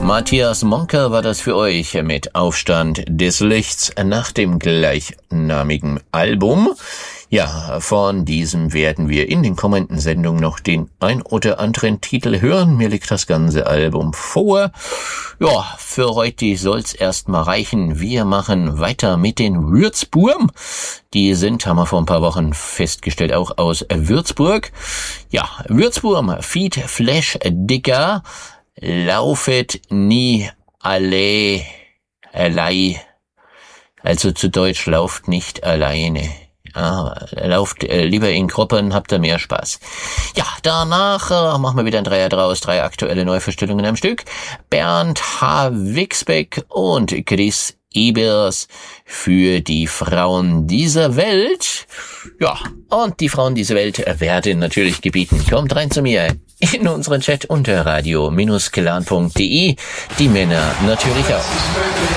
Matthias Monker war das für euch mit Aufstand des Lichts nach dem gleichnamigen Album. Ja, von diesem werden wir in den kommenden Sendungen noch den ein oder anderen Titel hören. Mir liegt das ganze Album vor. Ja, für heute soll's erstmal reichen. Wir machen weiter mit den Würzburm. Die sind, haben wir vor ein paar Wochen festgestellt, auch aus Würzburg. Ja, Würzburm, Feed Flash Dicker, laufet nie allei. Also zu Deutsch, lauft nicht alleine. Lauft lieber in Gruppen, habt ihr mehr Spaß. Ja, danach machen wir wieder ein Dreier draus, 3 aktuelle Neuvorstellungen am Stück. Bernd H. Wixbeck und Chris Ebers für die Frauen dieser Welt. Ja, und die Frauen dieser Welt werden natürlich gebeten, kommt rein zu mir in unseren Chat unter radio-clan.de. Die Männer natürlich auch.